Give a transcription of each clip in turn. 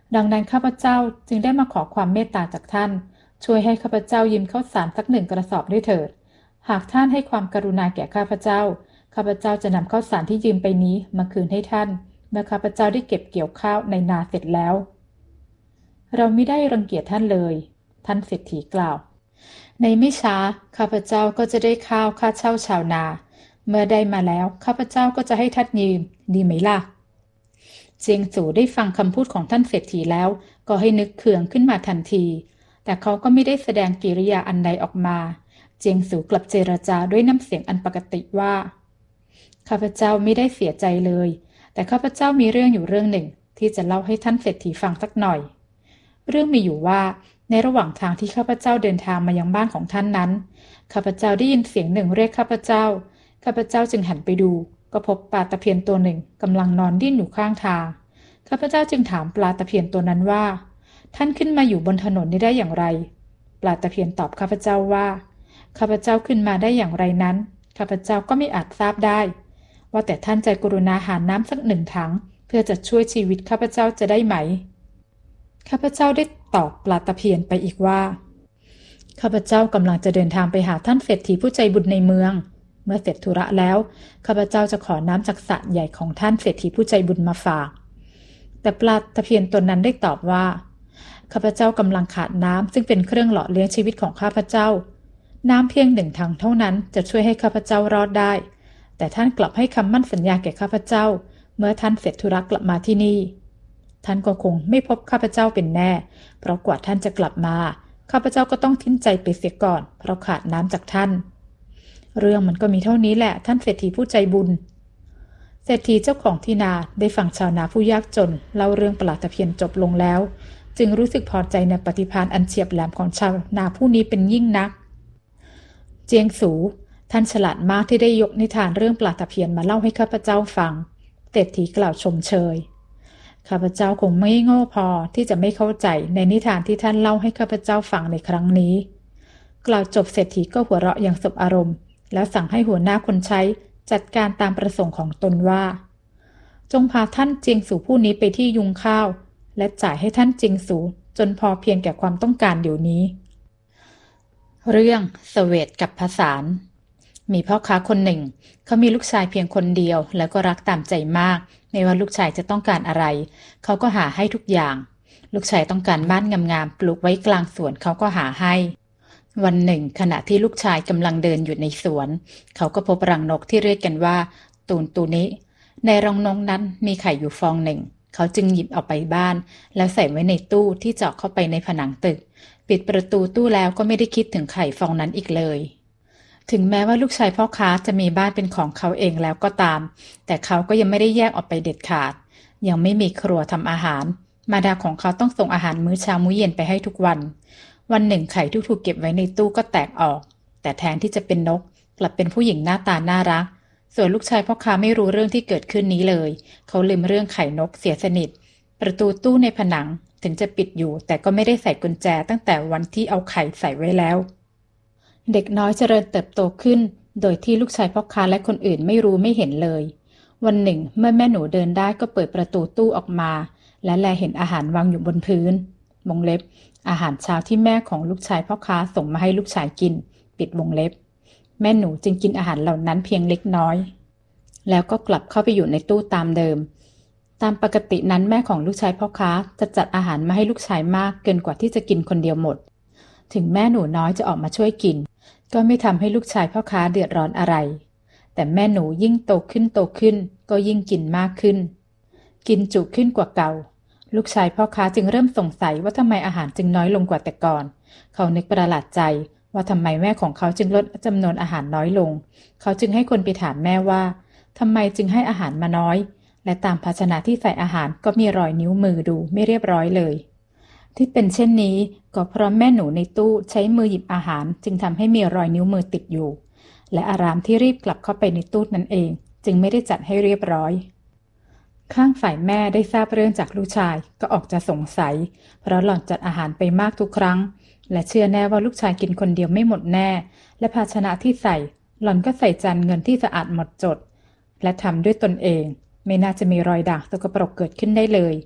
ดังนั้นข้าพเจ้าจึงได้มาขอความเมตตาจากท่านช่วยให้ข้าพเจ้ายืมข้าวสารสัก1 กระสอบด้วยเถิดหากท่านให้ความกรุณาแก่ข้าพเจ้าข้าพเจ้าจะนำข้าวสารที่ยืมไปนี้มาคืนให้ท่านเมื่อข้าพเจ้าได้เก็บเกี่ยวข้าวในนาเสร็จแล้วเราไม่ได้รังเกียจท่านเลยท่านเศรษฐีกล่าวในไม่ช้าข้าพเจ้าก็จะได้ข้าวค่าเช่าชาวนาเมื่อได้มาแล้วข้าพเจ้าก็จะให้ท่านยืมดีไหมล่ะเจียงสู่ได้ฟังคำพูดของท่านเศรษฐีแล้วก็ให้นึกเคืองขึ้นมาทันทีแต่เขาก็ไม่ได้แสดงกิริยาอันใดออกมาเจียงสู่กลับเจรจาด้วยน้ำเสียงอันปกติว่าข้าพเจ้าไม่ได้เสียใจเลยแต่ข้าพเจ้ามีเรื่องอยู่เรื่องหนึ่งที่จะเล่าให้ท่านเศรษฐีฟังสักหน่อยเรื่องมีอยู่ว่าในระหว่างทางที่ข้าพเจ้าเดินทางมายังบ้านของท่านนั้นข้าพเจ้าได้ยินเสียงหนึ่งเรียกข้าพเจ้าจึงหันไปดูก็พบปลาตะเพียนตัวหนึ่งกำลังนอนดิ้นอยู่ข้างทางข้าพเจ้าจึงถามปลาตะเพียนตัวนั้นว่าท่านขึ้นมาอยู่บนถนนนี้ได้อย่างไรปลาตะเพียนตอบข้าพเจ้าว่าข้าพเจ้าขึ้นมาได้อย่างไรนั้นข้าพเจ้าก็ไม่อาจทราบได้ว่าแต่ท่านใจกรุณาหาน้ำสัก1 ถังเพื่อจะช่วยชีวิตข้าพเจ้าจะได้ไหมข้าพเจ้าได้ตอบปลาตะเพียนไปอีกว่าข้าพเจ้ากำลังจะเดินทางไปหาท่านเศรษฐีผู้ใจบุญในเมืองเมื่อเสร็จธุระแล้วข้าพเจ้าจะขอน้ำจากสระใหญ่ของท่านเศรษฐีผู้ใจบุญมาฝากแต่ปลาตะเพียนตนนั้นได้ตอบว่าข้าพเจ้ากำลังขาดน้ำซึ่งเป็นเครื่องหล่อเลี้ยงชีวิตของข้าพเจ้าน้ำเพียง1 ถังเท่านั้นจะช่วยให้ข้าพเจ้ารอดได้แต่ท่านกลับให้คำมั่นสัญญาแก่ข้าพเจ้าเมื่อท่านเสร็จธุระกลับมาที่นี่ท่านก็คงไม่พบข้าพเจ้าเป็นแน่เพราะกว่าท่านจะกลับมาข้าพเจ้าก็ต้องทิ้งใจไปเสียก่อนเพราะขาดน้ำจากท่านเรื่องมันก็มีเท่านี้แหละท่านเศรษฐีผู้ใจบุญเศรษฐีเจ้าของที่นาได้ฟังชาวนาผู้ยากจนเล่าเรื่องปลาตะเพียนจบลงแล้วจึงรู้สึกพอใจในปฏิภาณอันเฉียบแหลมของชาวนาผู้นี้เป็นยิ่งนักเจียงสูท่านฉลาดมากที่ได้ยกนิทานเรื่องปลาตะเพียนมาเล่าให้ข้าพเจ้าฟังเศรษฐีกล่าวชมเชยข้าพเจ้าคงไม่โง่พอที่จะไม่เข้าใจในนิทานที่ท่านเล่าให้ข้าพเจ้าฟังในครั้งนี้กล่าวจบเศรษฐีก็หัวเราะอย่างสบอารมณ์แล้วสั่งให้หัวหน้าคนใช้จัดการตามประสงค์ของตนว่าจงพาท่านเจียงสู่ผู้นี้ไปที่ยุงข้าวและจ่ายให้ท่านเจียงสู่จนพอเพียงแก่ความต้องการเดี๋ยวนี้เรื่องเสวตกับผสานมีพ่อค้าคนหนึ่งเขามีลูกชายเพียงคนเดียวแล้วก็รักตามใจมากไม่ว่าลูกชายจะต้องการอะไรเขาก็หาให้ทุกอย่างลูกชายต้องการบ้านงามๆปลูกไว้กลางสวนเขาก็หาให้วันหนึ่งขณะที่ลูกชายกำลังเดินอยู่ในสวนเขาก็พบรังนกที่เรียกกันว่าตูนตูนิในรังนกนั้นมีไข่อยู่ฟองหนึ่งเขาจึงหยิบเอาไปบ้านแล้วใส่ไว้ในตู้ที่เจาะเข้าไปในผนังตึกปิดประตูตู้แล้วก็ไม่ได้คิดถึงไข่ฟองนั้นอีกเลยถึงแม้ว่าลูกชายพ่อค้าจะมีบ้านเป็นของเขาเองแล้วก็ตามแต่เขาก็ยังไม่ได้แยกออกไปเด็ดขาดยังไม่มีครัวทำอาหารมารดาของเขาต้องส่งอาหารมื้อเช้ามื้อเย็นไปให้ทุกวันวันหนึ่งไข่ที่ถูกเก็บไว้ในตู้ก็แตกออกแต่แทนที่จะเป็นนกกลับเป็นผู้หญิงหน้าตาน่ารักส่วนลูกชายพ่อค้าไม่รู้เรื่องที่เกิดขึ้นนี้เลยเขาลืมเรื่องไข่นกเสียสนิทประตูตู้ในผนังถึงจะปิดอยู่แต่ก็ไม่ได้ใส่กุญแจตั้งแต่วันที่เอาไข่ใส่ไว้แล้วเด็กน้อยเจริญเติบโตขึ้นโดยที่ลูกชายพ่อค้าและคนอื่นไม่รู้ไม่เห็นเลยวันหนึ่งเมื่อแม่หนูเดินได้ก็เปิดประตูตู้ออกมาและแลเห็นอาหารวางอยู่บนพื้นวงเล็บอาหารเช้าที่แม่ของลูกชายพ่อค้าส่งมาให้ลูกชายกินปิดวงเล็บแม่หนูจึงกินอาหารเหล่านั้นเพียงเล็กน้อยแล้วก็กลับเข้าไปอยู่ในตู้ตามเดิมตามปกตินั้นแม่ของลูกชายพ่อค้าจะจัดอาหารมาให้ลูกชายมากเกินกว่าที่จะกินคนเดียวหมดถึงแม่หนูน้อยจะออกมาช่วยกินก็ไม่ทำให้ลูกชายพ่อค้าเดือดร้อนอะไรแต่แม่หนูยิ่งโตขึ้นก็ยิ่งกินมากขึ้นกินจุขึ้นกว่าเก่าลูกชายพ่อค้าจึงเริ่มสงสัยว่าทำไมอาหารจึงน้อยลงกว่าแต่ก่อนเขานึกประหลาดใจว่าทำไมแม่ของเขาจึงลดจำนวนอาหารน้อยลงเขาจึงให้คนไปถามแม่ว่าทำไมจึงให้อาหารมาน้อยและตามภาชนะที่ใส่อาหารก็มีรอยนิ้วมือดูไม่เรียบร้อยเลยที่เป็นเช่นนี้ก็เพราะแม่หนูในตู้ใช้มือหยิบอาหารจึงทำให้มีรอยนิ้วมือติดอยู่และอารามที่รีบกลับเข้าไปในตู้นั่นเองจึงไม่ได้จัดให้เรียบร้อยข้างฝ่ายแม่ได้ทราบเรื่องจากลูกชายก็ออกจะสงสัยเพราะหล่อนจัดอาหารไปมากทุกครั้งและเชื่อแน่ว่าลูกชายกินคนเดียวไม่หมดแน่และภาชนะที่ใส่หล่อนก็ใส่จานเงินที่สะอาดหมดจดและทำด้วยตนเองไม่น่าจะมีรอยด่างสกปรกเกิดขึ้นได้เลย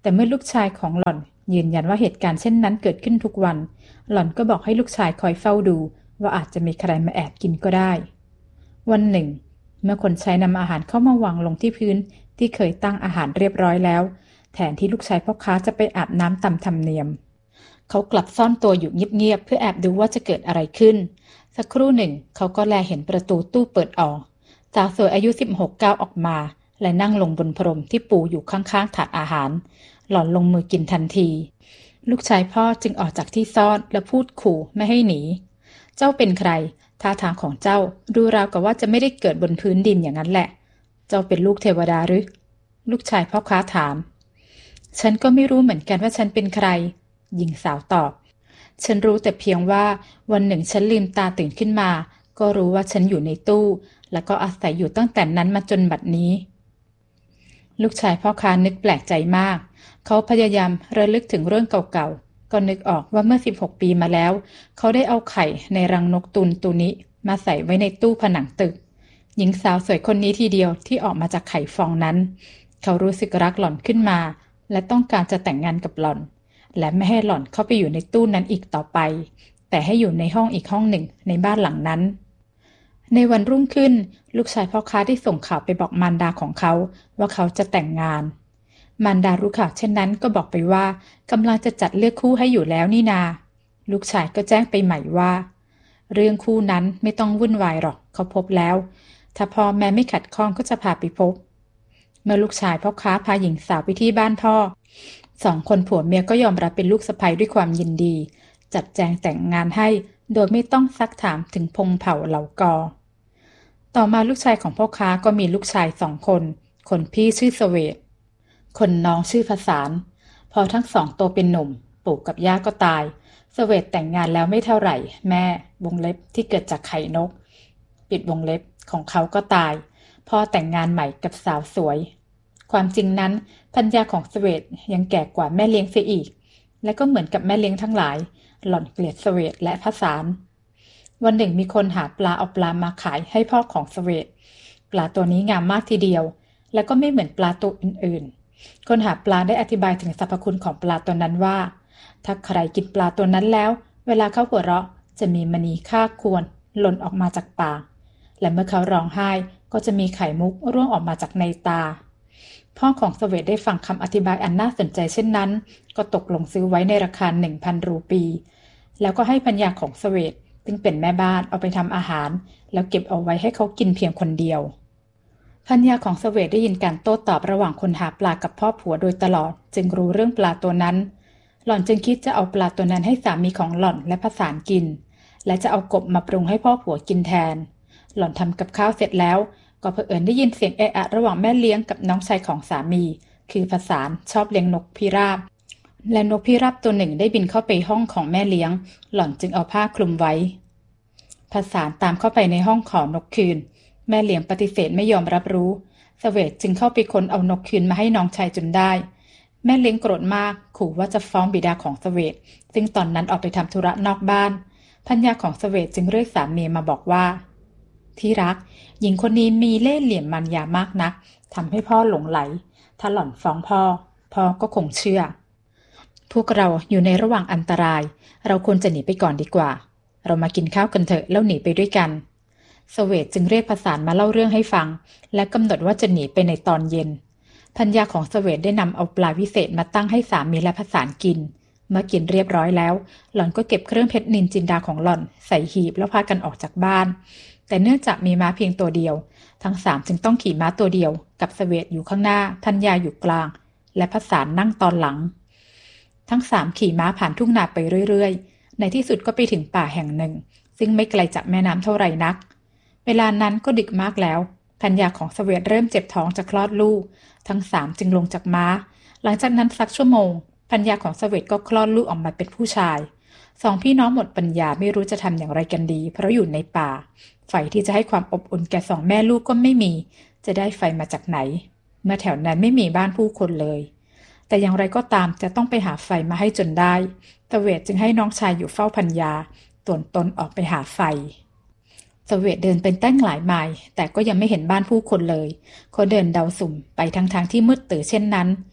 แต่เมื่อลูกชายของหล่อนยืนยันว่าเหตุการณ์เช่นนั้นเกิดขึ้นทุกวันหล่อนก็บอกให้ลูกชายคอยเฝ้าดูว่าอาจจะมีใครมาแอบกินก็ได้วันหนึ่งเมื่อคนใช้นำอาหารเข้ามาวางลงที่พื้นที่เคยตั้งอาหารเรียบร้อยแล้วแทนที่ลูกชายพ่อค้าจะไปอาบน้ำตามธรรมเนียมเขากลับซ่อนตัวอยู่เงียบๆเพื่อแอบดูว่าจะเกิดอะไรขึ้นสักครู่หนึ่งเขาก็แลเห็นประตูตู้เปิดออกสาวสวยอายุ16ก้าวออกมาและนั่งลงบนพรมที่ปูอยู่ข้างๆถาดอาหารหล่อนลงมือกินทันทีลูกชายพ่อจึงออกจากที่ซ่อนและพูดขู่ไม่ให้หนีเจ้าเป็นใครท่าทางของเจ้าดูราวกับว่าจะไม่ได้เกิดบนพื้นดินอย่างนั้นแหละเจ้าเป็นลูกเทวดาหรือลูกชายพ่อค้าถามฉันก็ไม่รู้เหมือนกันว่าฉันเป็นใครหญิงสาวตอบฉันรู้แต่เพียงว่าวันหนึ่งฉันลืมตาตื่นขึ้นมาก็รู้ว่าฉันอยู่ในตู้แล้วก็อาศัยอยู่ตั้งแต่นั้นมาจนบัดนี้ลูกชายพ่อค้านึกแปลกใจมากเขาพยายามระลึกถึงเรื่องเก่าๆก็นึกออกว่าเมื่อ16ปีมาแล้วเขาได้เอาไข่ในรังนกตุนตัวนี้มาใส่ไว้ในตู้ผนังตึกหญิงสาวสวยคนนี้ทีเดียวที่ออกมาจากไข่ฟองนั้นเขารู้สึกรักหล่อนขึ้นมาและต้องการจะแต่งงานกับหล่อนและไม่ให้หล่อนเข้าไปอยู่ในตู้นั้นอีกต่อไปแต่ให้อยู่ในห้องอีกห้องหนึ่งในบ้านหลังนั้นในวันรุ่งขึ้นลูกชายพ่อค้าได้ส่งข่าวไปบอกมารดาของเขาว่าเขาจะแต่งงานมารดารู้ข่าวเช่นนั้นก็บอกไปว่ากำลังจะจัดเลือกคู่ให้อยู่แล้วนี่นาลูกชายก็แจ้งไปใหม่ว่าเรื่องคู่นั้นไม่ต้องวุ่นวายหรอกเขาพบแล้วถ้าพ่อแม่ไม่ขัดข้องก็จะพาไปพบเมื่อลูกชายพ่อค้าพาหญิงสาวไปที่บ้านพ่อสองคนผัวเมียก็ยอมรับเป็นลูกสะใภ้ด้วยความยินดีจัดแจงแต่งงานให้โดยไม่ต้องซักถามถึงพงเผ่าเหล่ากอต่อมาลูกชายของพ่อค้าก็มีลูกชาย2 คนคนพี่ชื่อเสวตคนน้องชื่อผสานพอทั้ง2โตเป็นหนุ่มปู่กับย่าก็ตายเสวตแต่งงานแล้วไม่เท่าไหร่แม่วงเล็บที่เกิดจากไข่นกปิดวงเล็บของเขาก็ตายพ่อแต่งงานใหม่กับสาวสวยความจริงนั้นภรรยาของเสวตยังแก่กว่าแม่เลี้ยงเสียอีกและก็เหมือนกับแม่เลี้ยงทั้งหลายหล่อนเกลียดเสวตและผสานวันหนึ่งมีคนหาปลาเอาปลามาขายให้พ่อของเสวตปลาตัวนี้งามมากทีเดียวและก็ไม่เหมือนปลาตัวอื่นๆคนหาปลาได้อธิบายถึงสรรพคุณของปลาตัวนั้นว่าถ้าใครกินปลาตัวนั้นแล้วเวลาเขาหัวเราะจะมีมณีค่าควรหล่นออกมาจากปากและเมื่อเขาร้องไห้ก็จะมีไข่มุกร่วงออกมาจากในตาพ่อของเสวตได้ฟังคำอธิบายอันน่าสนใจเช่นนั้นก็ตกลงซื้อไว้ในราคา 1,000 รูปีแล้วก็ให้ภรรยาของเสวตซึ่งเป็นแม่บ้านเอาไปทำอาหารแล้วเก็บเอาไว้ให้เขากินเพียงคนเดียวภรรยาของเสวตได้ยินการโต้ตอบระหว่างคนหาปลากับพ่อผัวโดยตลอดจึงรู้เรื่องปลาตัวนั้นหล่อนจึงคิดจะเอาปลาตัวนั้นให้สามีของหล่อนและผสานกินและจะเอากบมาปรุงให้พ่อผัวกินแทนหล่อนทำกับข้าวเสร็จแล้วก็เผอิญได้ยินเสียงเอะอะระหว่างแม่เลี้ยงกับน้องชายของสามีคือผสานชอบเลี้ยงนกพิราบและนกพิราบตัวหนึ่งได้บินเข้าไปห้องของแม่เลี้ยงหล่อนจึงเอาผ้าคลุมไว้ผสานตามเข้าไปในห้องขอนกคืนแม่เลี้ยงปฏิเสธไม่ยอมรับรู้เสวตจึงเข้าไปค้นเอานกคืนมาให้น้องชายจนได้แม่เลี้ยงโกรธมากขู่ว่าจะฟ้องบิดาของเสวตซึ่งตอนนั้นออกไปทำธุระนอกบ้านภรรยาของเสวตจึงเรียกสามีมาบอกว่าที่รักหญิงคนนี้มีเล่ห์เหลี่ยมมารยามากนักทำให้พ่อหลงไหลถ้าหล่อนฟ้องพ่อก็คงเชื่อพวกเราอยู่ในระหว่างอันตรายเราควรจะหนีไปก่อนดีกว่าเรามากินข้าวกันเถอะแล้วหนีไปด้วยกันเสวตจึงเรียกผสานมาเล่าเรื่องให้ฟังและกำหนดว่าจะหนีไปในตอนเย็นภรรยาของเสวตได้นำเอาปลาวิเศษมาตั้งให้สามีและผสานกินเมื่อกินเรียบร้อยแล้วหล่อนก็เก็บเครื่องเพชรนินจินดาของหล่อนใส่หีบแล้วพากันออกจากบ้านแต่เนื่องจากมีม้าเพียงตัวเดียวทั้ง3จึงต้องขี่ม้าตัวเดียวกับเสวตอยู่ข้างหน้าภรรยาอยู่กลางและผสานนั่งตอนหลังทั้ง3ขี่ม้าผ่านทุ่งนาไปเรื่อยๆในที่สุดก็ไปถึงป่าแห่งหนึ่งซึ่งไม่ไกลจากแม่น้ำเท่าไหร่นักเวลานั้นก็ดึกมากแล้วภรรยาของเสวตเริ่มเจ็บท้องจะคลอดลูกทั้ง3จึงลงจากม้าหลังจากนั้นสักชั่วโมงภรรยาของเสวตก็คลอดลูกออกมาเป็นผู้ชาย2พี่น้องหมดปัญญาไม่รู้จะทำอย่างไรกันดีเพราะอยู่ในป่าไฟที่จะให้ความอบอุ่นแก่2แม่ลูกก็ไม่มีจะได้ไฟมาจากไหนเมื่อแถวนั้นไม่มีบ้านผู้คนเลยแต่อย่างไรก็ตามจะต้องไปหาไฟมาให้จนได้เสวตจึงให้น้องชายอยู่เฝ้าภรรยาส่วนตนออกไปหาไฟเสวตเดินเป็นตั้งหลายไมล์แต่ก็ยังไม่เห็นบ้านผู้คนเลยเขาเดินเดาสุ่มไปทั้งที่มืดตื่นเช่นนั้น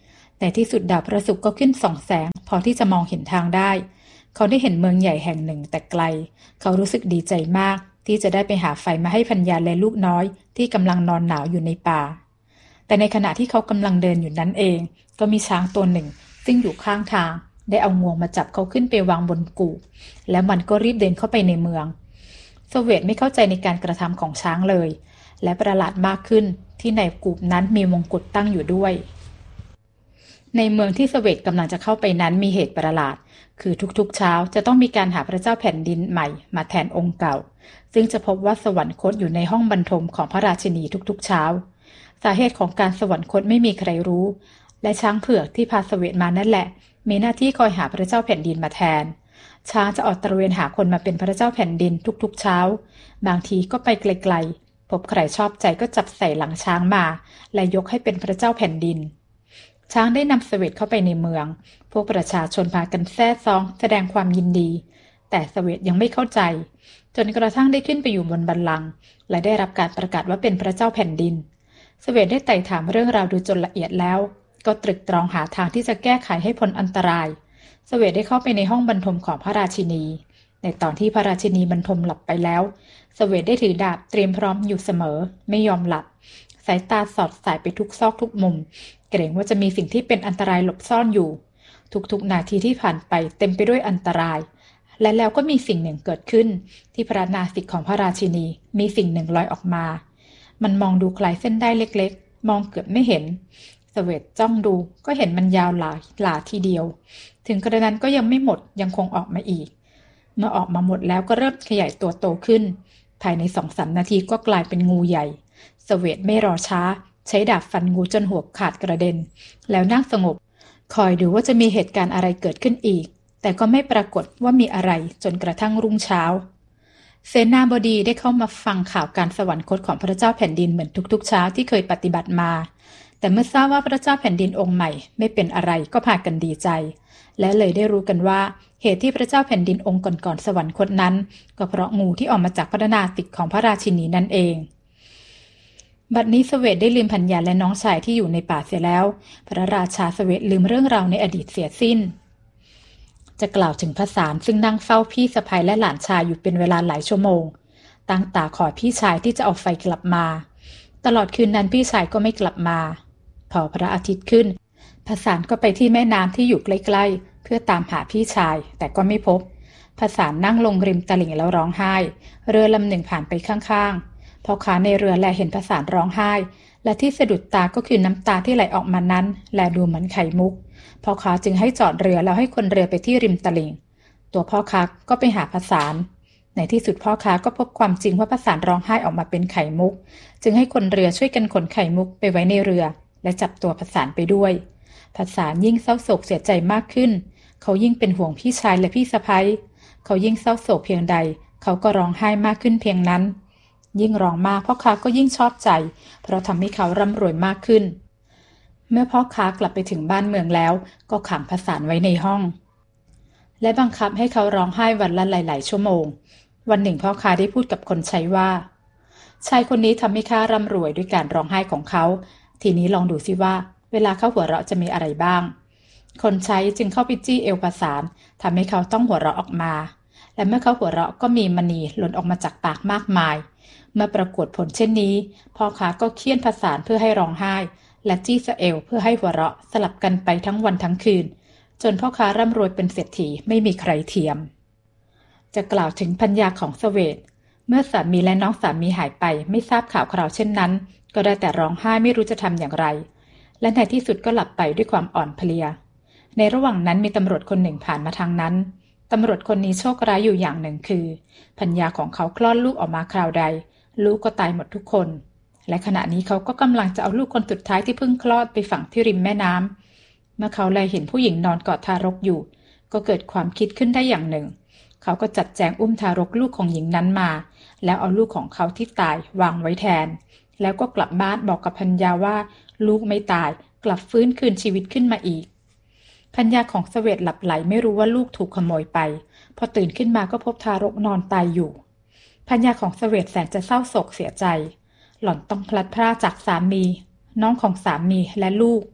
ในที่สุดดาวพระศุกร์ก็ขึ้นส่องแสงพอที่จะมองเห็นทางได้เขาได้เห็นเมืองใหญ่แห่งหนึ่งแต่ไกลเขารู้สึกดีใจมากที่จะได้ไปหาไฟมาให้ภรรยาและลูกน้อยที่กำลังนอนหนาวอยู่ในป่าแต่ในขณะที่เขากำลังเดินอยู่นั้นเองก็มีช้างตัวหนึ่งซึ่งอยู่ข้างทางได้เอางวงมาจับเขาขึ้นไปวางบนกู่แล้วมันก็รีบเดินเข้าไปในเมืองโซเวตไม่เข้าใจในการกระทำของช้างเลยและประหลาดมากขึ้นที่ในกู่นั้นมีมงกุฎตั้งอยู่ด้วยในเมืองที่โซเวตกำลังจะเข้าไปนั้นมีเหตุประหลาดคือทุกๆเช้าจะต้องมีการหาพระเจ้าแผ่นดินใหม่มาแทนองค์เก่าซึ่งจะพบว่าสวรรคตอยู่ในห้องบรรทมของพระราชินีทุกๆเช้าสาเหตุของการสวรรคตไม่มีใครรู้และช้างเผือกที่พาโซเวตมานั่นแหละมีหน้าที่คอยหาพระเจ้าแผ่นดินมาแทนช้างจะออกตระเวนหาคนมาเป็นพระเจ้าแผ่นดินทุกๆเช้าบางทีก็ไปไกลๆพบใครชอบใจก็จับใส่หลังช้างมาและยกให้เป็นพระเจ้าแผ่นดินช้างได้นำโซเวตเข้าไปในเมืองพวกประชาชนพากันแซ่ซ้องแสดงความยินดีแต่โซเวตยังไม่เข้าใจจนกระทั่งได้ขึ้นไปอยู่บนบัลลังก์และได้รับการประกาศว่าเป็นพระเจ้าแผ่นดินโซเวตได้ไต่ถามเรื่องราวดูจนละเอียดแล้วก็ตรึกตรองหาทางที่จะแก้ไขให้พ้นอันตรายโซเวตได้เข้าไปในห้องบรรทมของพระราชินีในตอนที่พระราชินีบรรทมหลับไปแล้วโซเวตได้ถือดาบเตรียมพร้อมอยู่เสมอไม่ยอมหลับสายตาสอดสายไปทุกซอกทุกมุมเกรงว่าจะมีสิ่งที่เป็นอันตรายหลบซ่อนอยู่ทุกๆนาทีที่ผ่านไปเต็มไปด้วยอันตรายและแล้วก็มีสิ่งหนึ่งเกิดขึ้นที่พระนาสิกของพระราชินีมีสิ่งหนึ่งลอยออกมามันมองดูคล้ายเส้นได้เล็กๆมองเกือบไม่เห็นโซเวตจ้องดูก็เห็นมันยาวหลาทีเดียวถึงกระนั้นก็ยังไม่หมดยังคงออกมาอีกเมื่อออกมาหมดแล้วก็เริ่มขยายตัวโตขึ้นภายใน 2-3 นาทีก็กลายเป็นงูใหญ่โซเวตไม่รอช้าใช้ดาบฟันงูจนหัวขาดกระเด็นแล้วนั่งสงบคอยดูว่าจะมีเหตุการณ์อะไรเกิดขึ้นอีกแต่ก็ไม่ปรากฏว่ามีอะไรจนกระทั่งรุ่งเช้าเสนาบดีได้เข้ามาฟังข่าวการสวรรคตของพระเจ้าแผ่นดินเหมือนทุกๆเช้าที่เคยปฏิบัติมาแต่เมื่อทราบว่าพระเจ้าแผ่นดินองค์ใหม่ไม่เป็นอะไรก็พากันดีใจและเลยได้รู้กันว่าเหตุที่พระเจ้าแผ่นดินองค์ก่อนๆสวรรคตนั้นก็เพราะงูที่ออกมาจากพระนาสิกของพระราชินีนั่นเองบัดนี้โซเวตได้ลืมภรรยาและน้องชายที่อยู่ในป่าเสียแล้วพระราชาโซเวตลืมเรื่องราวในอดีตเสียสิ้นจะกล่าวถึงพระสารซึ่งนั่งเฝ้าพี่สะใภ้และหลานชายอยู่เป็นเวลาหลายชั่วโมงตั้งตาคอยพี่ชายที่จะเอาไฟกลับมาตลอดคืนนั้นพี่ชายก็ไม่กลับมาพอพระอาทิตย์ขึ้นพระสารก็ไปที่แม่น้ำที่อยู่ใกล้ๆเพื่อตามหาพี่ชายแต่ก็ไม่พบพระสารนั่งลงริมตลิ่งแล้วร้องไห้เรือลำหนึ่งผ่านไปข้างๆพ่อค้าในเรือแลเห็นพระสารร้องไห้และที่สะดุดตาก็คือน้ำตาที่ไหลออกมานั้นแลดูเหมือนไข่มุกพ่อค้าจึงให้จอดเรือแล้วให้คนเรือไปที่ริมตลิ่งตัวพ่อค้าก็ไปหาพระสารในที่สุดพ่อค้าก็พบความจริงว่าพระสารร้องไห้ออกมาเป็นไข่มุกจึงให้คนเรือช่วยกันขนไข่มุกไปไว้ในเรือและจับตัวพระสารไปด้วยพระสารยิ่งเศร้าโศกเสียใจมากขึ้นเขายิ่งเป็นห่วงพี่ชายและพี่สะใภ้เขายิ่งเศร้าโศกเพียงใดเขาก็ร้องไห้มากขึ้นเพียงนั้นยิ่งร้องมากพ่อค้าก็ยิ่งชอบใจเพราะทำให้เขาร่ำรวยมากขึ้นเมื่อพ่อค้ากลับไปถึงบ้านเมืองแล้วก็ขังพระสารไว้ในห้องและบังคับให้เขาร้องไห้วันละหลายๆชั่วโมงวันหนึ่งพ่อค้าได้พูดกับคนใช้ว่าชายคนนี้ทำให้ข้าร่ำรวยด้วยการร้องไห้ของเขาทีนี้ลองดูสิว่าเวลาเขาหัวเราะจะมีอะไรบ้างคนใช้จึงเข้าไปจี้เอวพระสารทำให้เขาต้องหัวเราะออกมาและเมื่อเขาหัวเราะก็มีมณีหล่นออกมาจากปากมากมายเมื่อปรากฏผลเช่นนี้พ่อค้าก็เคี่ยนพระสารเพื่อให้ร้องไห้และจี้สะเอวเพื่อให้หัวเราะสลับกันไปทั้งวันทั้งคืนจนพ่อค้าร่ำรวยเป็นเศรษฐีไม่มีใครเทียมจะกล่าวถึงภรรยาของโซเวตเมื่อสามีและน้องสามีหายไปไม่ทราบข่าวคราวเช่นนั้นก็ได้แต่ร้องไห้ไม่รู้จะทำอย่างไรและในที่สุดก็หลับไปด้วยความอ่อนเพลียในระหว่างนั้นมีตำรวจคนหนึ่งผ่านมาทางนั้นตำรวจคนนี้โชคร้ายอยู่อย่างหนึ่งคือภรรยาของเขาคลอดลูกออกมาคราวใดลูกก็ตายหมดทุกคนและขณะนี้เขาก็กำลังจะเอาลูกคนสุดท้ายที่เพิ่งคลอดไปฝังที่ริมแม่น้ำเมื่อเขาแลเห็นผู้หญิงนอนกอดทารกอยู่ก็เกิดความคิดขึ้นได้อย่างหนึ่งเขาก็จัดแจงอุ้มทารกลูกของหญิงนั้นมาแล้วเอาลูกของเขาที่ตายวางไว้แทนแล้วก็กลับบ้านบอกกับภรรยาว่าลูกไม่ตายกลับฟื้นคืนชีวิตขึ้นมาอีกภรรยาของโซเวตหลับไหลไม่รู้ว่าลูกถูกขโมยไปพอตื่นขึ้นมาก็พบทารกนอนตายอยู่ภรรยาของโซเวตแสนจะเศร้าโศกเสียใจหล่อนต้องพลัดพรากจากสามีน้องของสามีและลูก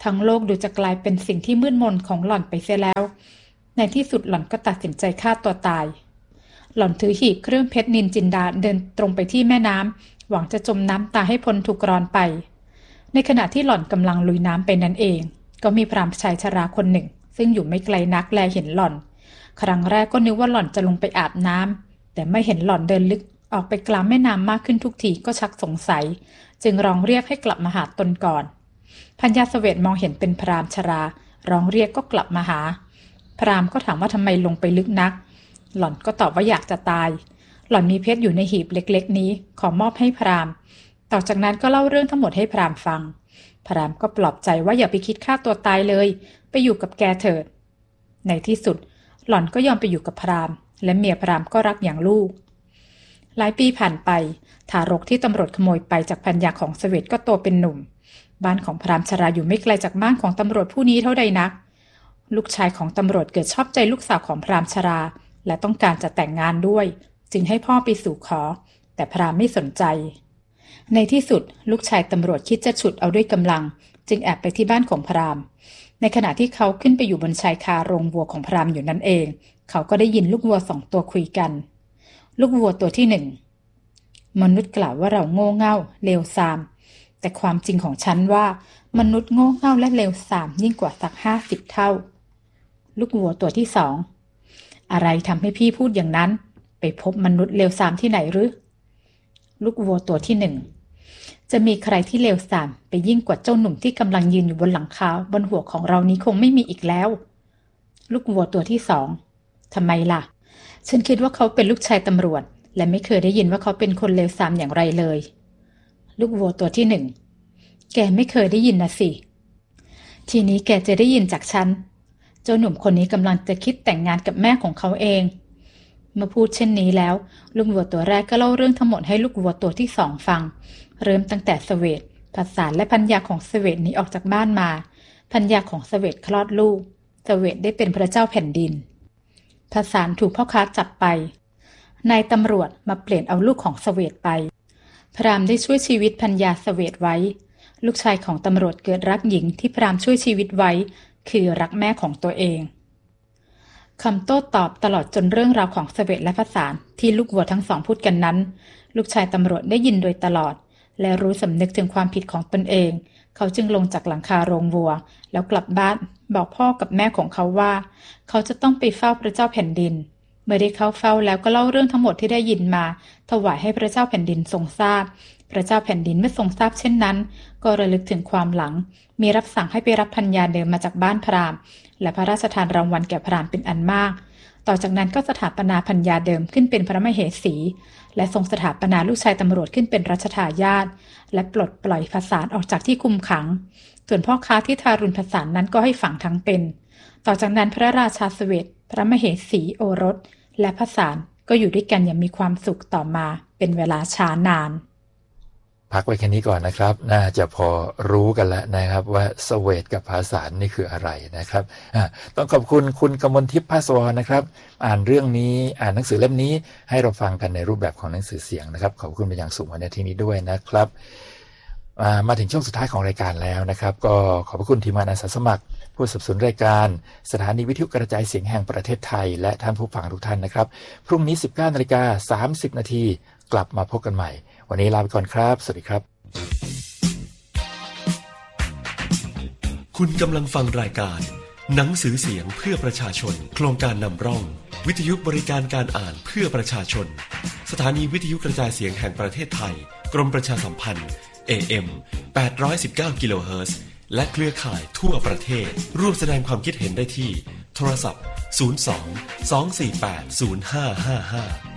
ทั้งโลกดูจะกลายเป็นสิ่งที่มืดมนของหล่อนไปเสียแล้วในที่สุดหล่อนก็ตัดสินใจฆ่าตัวตายหล่อนถือหีบเครื่องเพชรนินจินดาเดินตรงไปที่แม่น้ำหวังจะจมน้ำตายให้พ้นถูกกรอนไปในขณะที่หล่อนกำลังลุยน้ำไปนั่นเองก็มีพราหมณ์ชายชราคนหนึ่งซึ่งอยู่ไม่ไกลนักแลเห็นหล่อนครั้งแรกก็นึกว่าหล่อนจะลงไปอาบน้ำแต่ไม่เห็นหล่อนเดินลึกออกไปกลางแม่น้ำมากขึ้นทุกทีก็ชักสงสัยจึงร้องเรียกให้กลับมาหาตนก่อนพัญญาเสวตมองเห็นเป็นพราหมณ์ชราร้องเรียกก็กลับมาหาพราหมณ์ก็ถามว่าทำไมลงไปลึกนักหล่อนก็ตอบว่าอยากจะตายหล่อนมีเพชรอยู่ในหีบเล็กๆนี้ขอมอบให้พราหมณ์ต่อจากนั้นก็เล่าเรื่องทั้งหมดให้พราหมณ์ฟังพราหมณ์ก็ปลอบใจว่าอย่าไปคิดฆ่าตัวตายเลยไปอยู่กับแกเถิดในที่สุดหล่อนก็ยอมไปอยู่กับพราหมณ์และเมียพราหมณ์ก็รักอย่างลูกหลายปีผ่านไปทารกที่ตำรวจขโมยไปจากพัญญาของเสวตก็โตเป็นหนุ่มบ้านของพราหมณ์ชราอยู่ไม่ไกลจากบ้านของตำรวจผู้นี้เท่าใดนักลูกชายของตำรวจเกิดชอบใจลูกสาวของพราหมณ์ชราและต้องการจะแต่งงานด้วยจึงให้พ่อไปสู่ขอแต่พราหมณ์ไม่สนใจในที่สุดลูกชายตำรวจคิดจะฉุดเอาด้วยกำลังจึงแอบไปที่บ้านของพราหมณ์ในขณะที่เขาขึ้นไปอยู่บนชายคาโรงวัวของพราหมณ์อยู่นั่นเองเขาก็ได้ยินลูกวัว2 ตัวคุยกันลูกวัวตัวที่1มนุษย์กล่าวว่าเราโง่เง่าเลวทรามแต่ความจริงของฉันว่ามนุษย์โง่เง่าและเลวทรามยิ่งกว่าสัก50 เท่าลูกวัวตัวที่2อะไรทำให้พี่พูดอย่างนั้นไปพบมนุษย์เลวทรามที่ไหนหรือลูกวัวตัวที่1จะมีใครที่เลวทรามไปยิ่งกว่าเจ้าหนุ่มที่กำลังยืนอยู่บนหลังคาบนหัวของเรานี้คงไม่มีอีกแล้วลูกวัวตัวที่2ทำไมล่ะฉันคิดว่าเขาเป็นลูกชายตำรวจและไม่เคยได้ยินว่าเขาเป็นคนเลวทรามอย่างไรเลยลูกวัวตัวที่1แกไม่เคยได้ยินนะสิทีนี้แกจะได้ยินจากฉันเจ้าหนุ่มคนนี้กำลังจะคิดแต่งงานกับแม่ของเขาเองเมื่อพูดเช่นนี้แล้วลูกวัวตัวแรกก็เล่าเรื่องทั้งหมดให้ลูกวัวตัวที่2ฟังเริ่มตั้งแต่เสวตภาษาและพัญญาของเสวตหนีออกจากบ้านมาพัญญาของเสวตคลอดลูกเสวตได้เป็นพระเจ้าแผ่นดินภาษาถูกพ่อค้าจับไปนายตำรวจมาเปลี่ยนเอาลูกของเสวตไปพราหมณ์ได้ช่วยชีวิตพัญญาเสวตไว้ลูกชายของตำรวจเกิดรักหญิงที่พราหมณ์ช่วยชีวิตไว้คือรักแม่ของตัวเองคำโต้ตอบตลอดจนเรื่องราวของเสวตและภาษาที่ลูกวัวทั้งสองพูดกันนั้นลูกชายตำรวจได้ยินโดยตลอดและรู้สำนึกถึงความผิดของตนเองเขาจึงลงจากหลังคาโรงวัวแล้วกลับบ้านบอกพ่อกับแม่ของเขาว่าเขาจะต้องไปเฝ้าพระเจ้าแผ่นดินเมื่อได้เข้าเฝ้าแล้วก็เล่าเรื่องทั้งหมดที่ได้ยินมาถวายให้พระเจ้าแผ่นดินทรงทราบพระเจ้าแผ่นดินเมื่อทรงทราบเช่นนั้นก็ระลึกถึงความหลังมีรับสั่งให้ไปรับพัญญาเดิมมาจากบ้านพราหมณ์และพระราชทานรางวัลแก่พราหมณ์เป็นอันมากต่อจากนั้นก็สถาปนาพัญญาเดิมขึ้นเป็นพระมเหสีและทรงสถาปนาลูกชายตำรวจขึ้นเป็นรัชทายาทและปลดปล่อยภาษาออกจากที่คุมขังส่วนพ่อค้าที่ทารุณภาษานั้นก็ให้ฝังทั้งเป็นต่อจากนั้นพระราชาเสวตพระมเหสีโอรสและภาษาก็อยู่ด้วยกันอย่างมีความสุขต่อมาเป็นเวลาช้านานพักไว้แค่นี้ก่อนนะครับน่าจะพอรู้กันแล้วนะครับว่าเสวตกับภาษานี่คืออะไรนะครับต้องขอบคุณคุณกมลทิพย์ภาสวรนะครับอ่านเรื่องนี้อ่านหนังสือเล่มนี้ให้เราฟังกันในรูปแบบของหนังสือเสียงนะครับขอบคุณเป็นอย่างสูงในที่นี้ด้วยนะครับมาถึงช่วงสุดท้ายของรายการแล้วนะครับก็ขอบคุณทีมงานอาสาสมัครผู้สนับสนุนรายการสถานีวิทยุกระจายเสียงแห่งประเทศไทยและท่านผู้ฟังทุกท่านนะครับพรุ่งนี้ 19:30 น.กลับมาพบกันใหม่วันนี้ลาไปก่อนครับสวัสดีครับคุณกำลังฟังรายการหนังสือเสียงเพื่อประชาชนโครงการนำร่องวิทยุบริการการอ่านเพื่อประชาชนสถานีวิทยุกระจายเสียงแห่งประเทศไทยกรมประชาสัมพันธ์ AM 819 กิโลเฮิรตซ์และเครือข่ายทั่วประเทศร่วมแสดงความคิดเห็นได้ที่โทรศัพท์ 02 248 0555